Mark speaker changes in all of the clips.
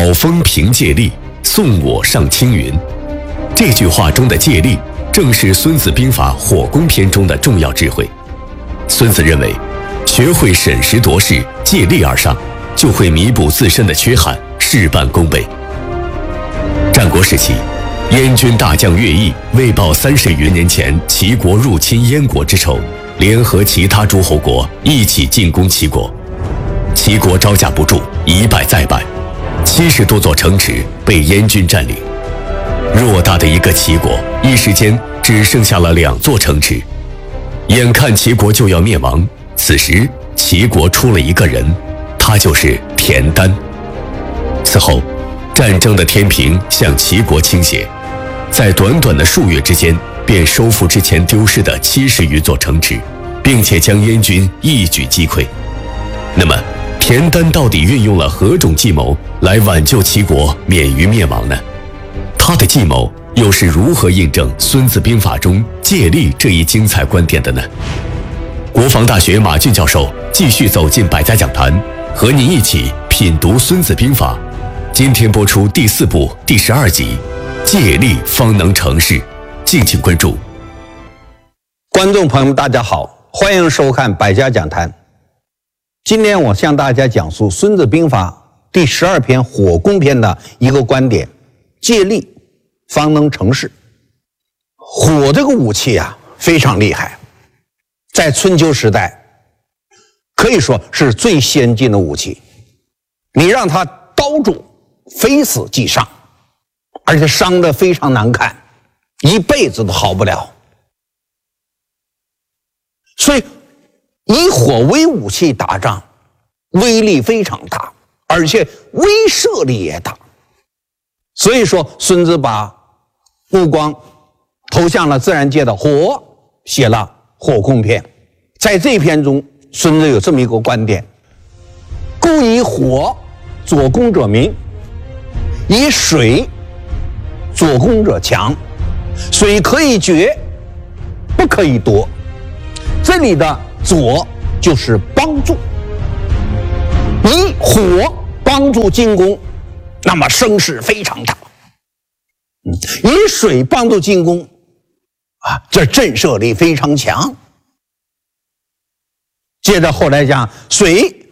Speaker 1: 好风凭借力，送我上青云。这句话中的借力，正是《孙子兵法·火攻篇》中的重要智慧。孙子认为，学会审时度势，借力而上，就会弥补自身的缺憾，事半功倍。战国时期，燕军大将乐毅为报30余年前齐国入侵燕国之仇，联合其他诸侯国一起进攻齐国。齐国招架不住，一败再败，70多座城池被燕军占领。偌大的一个齐国，一时间只剩下了2座城池。眼看齐国就要灭亡，此时齐国出了一个人，他就是田丹。此后，战争的天平向齐国倾斜，在短短的数月之间，便收复之前丢失的70余座城池，并且将燕军一举击溃。那么，田丹到底运用了何种计谋来挽救齐国免于灭亡呢？他的计谋又是如何印证《孙子兵法》中借力这一精彩观点的呢？国防大学马俊教授继续走进百家讲坛，和您一起品读《孙子兵法》。今天播出第4部第12集，借力方能成事，敬请关注。
Speaker 2: 观众朋友们，大家好，欢迎收看百家讲坛。今天我向大家讲述《孙子兵法》第12篇火攻篇的一个观点：借力方能成事。火这个武器啊，非常厉害，在春秋时代可以说是最先进的武器。你让它刀住，非死即伤，而且伤得非常难看，一辈子都好不了。所以以火为武器打仗，威力非常大，而且威慑力也大。所以说，孙子把目光投向了自然界的火，写了《火攻篇》。在这篇中，孙子有这么一个观点：故以火佐攻者明，以水佐攻者强。水可以决，不可以夺。这里的佐就是帮助，以火帮助进攻，那么声势非常大。以水帮助进攻这震慑力非常强。接着后来讲，水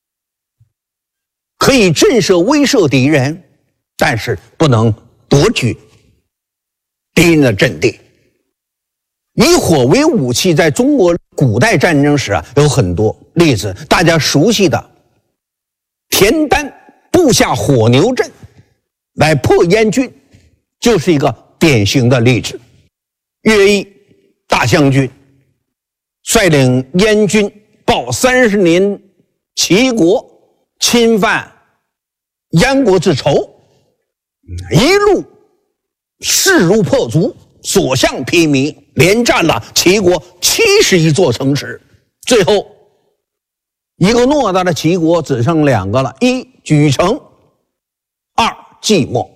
Speaker 2: 可以震慑威慑敌人，但是不能夺取敌人的阵地。以火为武器，在中国古代战争史有很多例子，大家熟悉的田丹布下火牛阵来破燕军，就是一个典型的例子。乐毅大将军率领燕军报30年齐国侵犯燕国之仇，一路势如破竹，所向披靡，连占了齐国71座城池。最后一个偌大的齐国只剩2个了：一莒城，二寂寞。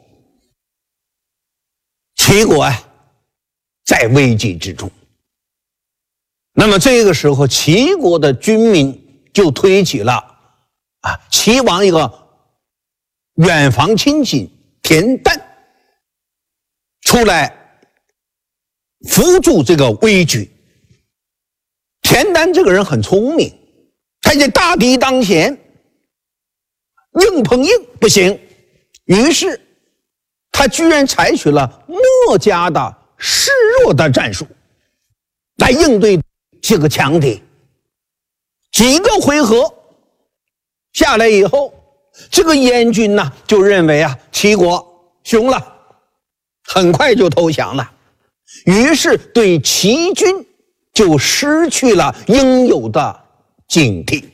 Speaker 2: 齐国在危机之中。那么这个时候，齐国的军民就推起了齐王一个远房亲戚田丹出来扶助这个危局。田丹这个人很聪明，他见大敌当前，硬碰硬不行，于是他居然采取了墨家的示弱的战术来应对这个强敌。几个回合下来以后，这个燕军就认为齐国凶了，很快就投降了，于是对齐军就失去了应有的警惕。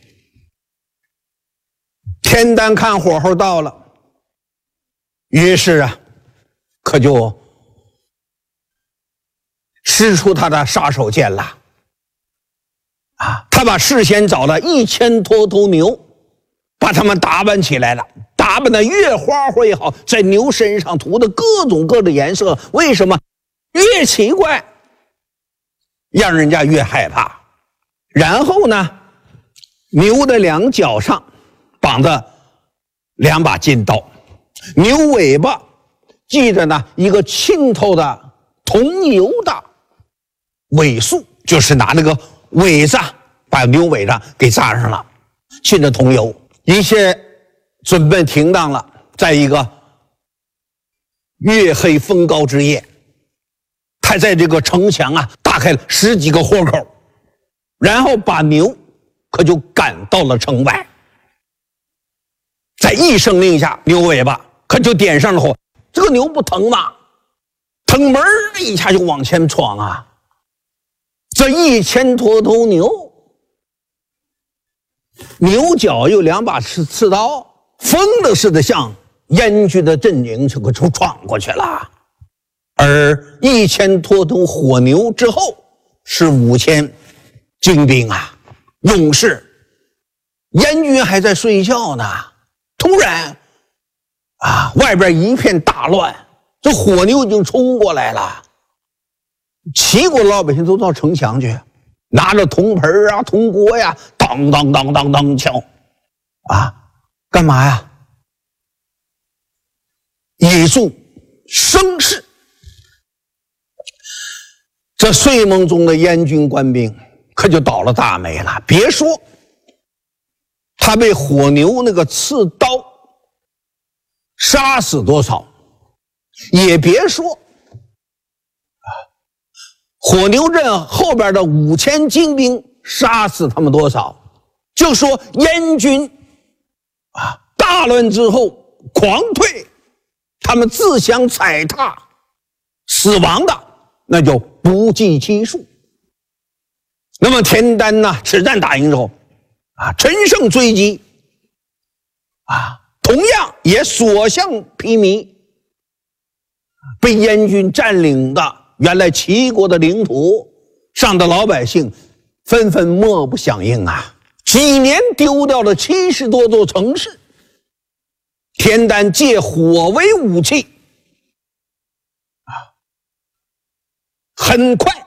Speaker 2: 田丹看火候到了，于是可就使出他的杀手锏了他把事先找了1000多头牛，把他们打扮起来了，打扮的越花花也好，在牛身上涂的各种各的颜色。为什么？越奇怪，让人家越害怕。然后呢，牛的2脚上绑着2把金刀， 牛尾巴系着呢一个青头的铜牛的尾束，就是拿那个尾子把牛尾上给扎上了，浸着桐油，一切准备停当了。在一个月黑风高之夜，他在这个城墙啊打开了10几个豁口，然后把牛可就赶到了城外。在一声令下，牛尾巴可就点上了火。这个牛不疼吗？腾门的一下就往前闯啊！这1000多头牛，牛角有2把刺刀，疯了似的向燕军的阵营就闯过去了。而1000多头火牛之后是5000精兵啊，勇士。燕军还在睡觉呢，突然外边一片大乱，这火牛已经冲过来了。齐国老百姓都到城墙去，拿着铜盆啊、铜锅呀，当当当当当敲干嘛呀？以助声势。这睡梦中的燕军官兵可就倒了大霉了。别说他被火牛那个刺刀杀死多少，也别说火牛阵后边的5000精兵杀死他们多少，就说燕军大乱之后狂退，他们自相踩踏死亡的那就不计其数。那么田单呢，此战打赢之后乘胜追击同样也所向披靡，被燕军占领的原来齐国的领土上的老百姓纷纷莫不响应几年丢掉了70多座城市。田单借火为武器很快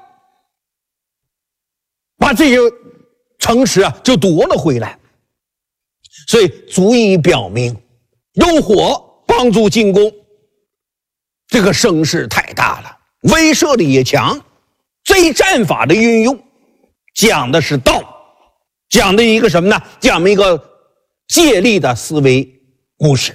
Speaker 2: 把这些城池就夺了回来，所以足以表明用火帮助进攻，这个声势太大了，威慑力也强。这一战法的运用讲的是道，讲的一个什么呢？讲一个借力的思维故事，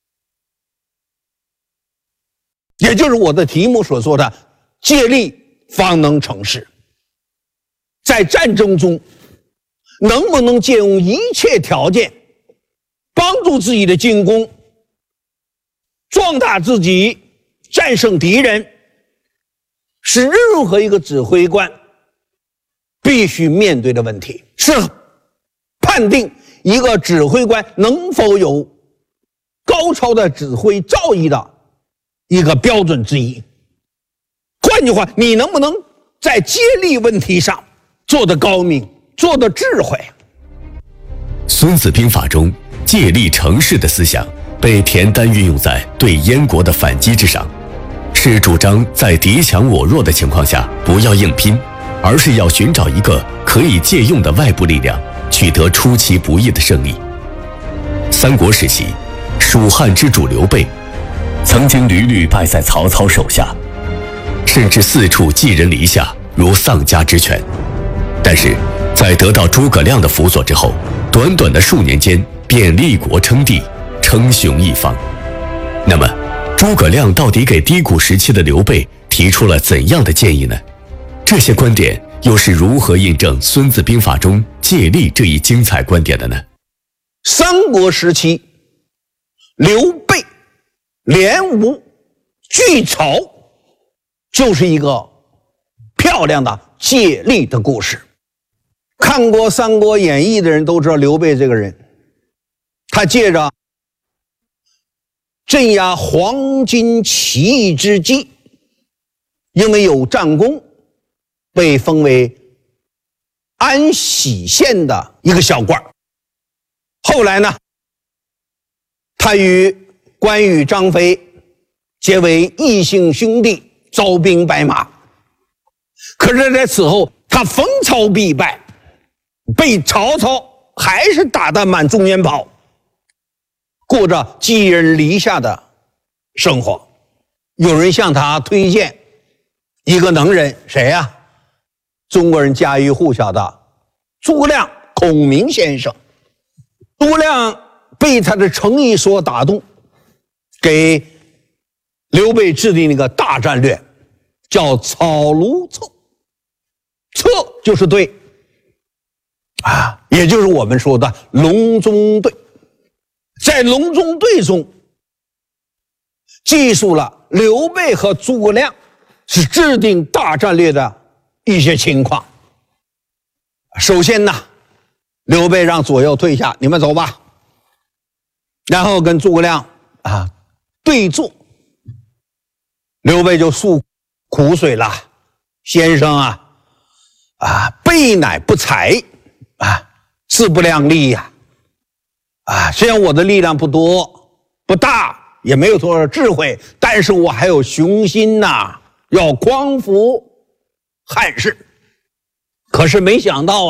Speaker 2: 也就是我的题目所说的借力方能成事。在战争中能不能借用一切条件帮助自己的进攻，壮大自己，战胜敌人，是任何一个指挥官必须面对的问题，是判定一个指挥官能否有高超的指挥造诣的一个标准之一。换句话，你能不能在接力问题上做得高明，做得智慧。
Speaker 1: 孙子兵法中借力成事的思想被田单运用在对燕国的反击之上，是主张在敌强我弱的情况下不要硬拼，而是要寻找一个可以借用的外部力量，取得出其不意的胜利。三国时期，蜀汉之主刘备曾经屡屡败在曹操手下，甚至四处寄人篱下，如丧家之犬。但是在得到诸葛亮的辅佐之后，短短的数年间便立国称帝，称雄一方。那么诸葛亮到底给低谷时期的刘备提出了怎样的建议呢？这些观点又是如何印证孙子兵法中借力这一精彩观点的呢？
Speaker 2: 三国时期，刘备联吴拒曹，就是一个漂亮的借力的故事。看过《三国演义》的人都知道刘备这个人，他借着镇压黄巾起义之机，因为有战功，被封为安喜县的一个小官。后来呢，他与关羽、张飞结为异姓兄弟，招兵摆马。可是在此后，他逢曹必败，被曹操还是打得满中原跑。 过着寄人篱下的生活。有人向他推荐一个能人，谁呀？中国人家喻户晓的诸葛亮，孔明先生。诸葛亮被他的诚意所打动，给刘备制定了一个大战略，叫草庐策。策就是对啊，也就是我们说的隆中对。在隆中对中记述了刘备和诸葛亮是制定大战略的一些情况。首先呢，刘备让左右退下，你们走吧。然后跟诸葛亮对坐，刘备就诉苦水了：先生备乃不才自不量力呀！虽然我的力量不多不大，也没有多少智慧，但是我还有雄心呐，要匡扶汉室。可是没想到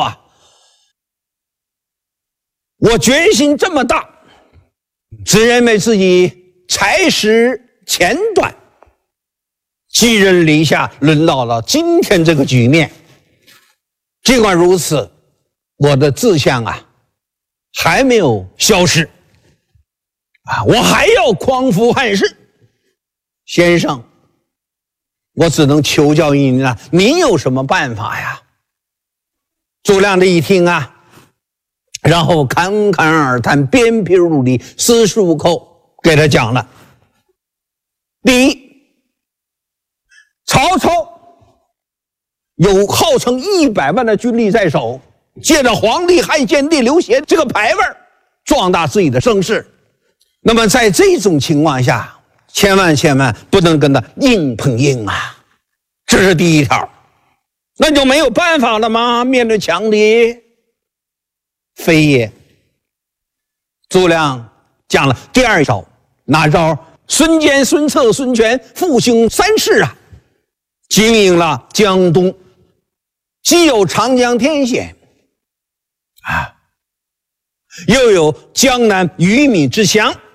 Speaker 2: 我决心这么大，只认为自己才识浅短，寄人篱下，轮到了今天这个局面。尽管如此，我的志向还没有消失我还要匡扶汉室。先生，我只能求教于您了，您有什么办法呀？诸葛亮这一听然后侃侃而谈，鞭辟入里，丝丝入扣，给他讲了。第一，曹操有号称100万的军力在手，借着皇帝汉献帝刘协这个牌位壮大自己的声势。那么在这种情况下，千万不能跟他硬碰硬这是第一条。那就没有办法了吗？面对强敌？非也。诸葛亮讲了第二招，哪招？孙坚、孙策、孙权父兄三世经营了江东，既有长江天险又有江南鱼米之乡。